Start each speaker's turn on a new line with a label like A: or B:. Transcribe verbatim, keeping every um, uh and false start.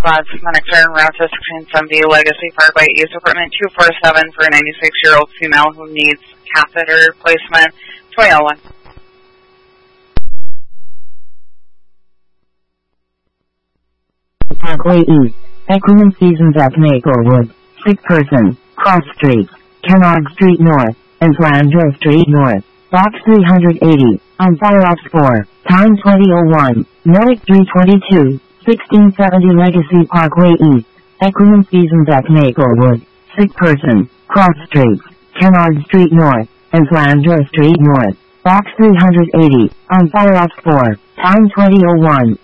A: squads connected en route to sixteen seventy Legacy Parkway East, apartment two four seven for a ninety-six-year-old female who needs catheter placement. twenty oh one.
B: Parkway East, Equine Seasons at Maplewood, sick person, cross street, Kennard Street North, and Flandre Street North, box three eighty, on Fire Ops four, time twenty oh one, Medic three twenty-two, sixteen seventy Legacy Parkway East, Equine Seasons at Maplewood, sick person, cross street, Kennard Street North, and Flandre Street North, box three eighty, on Fire Ops four, time twenty oh one.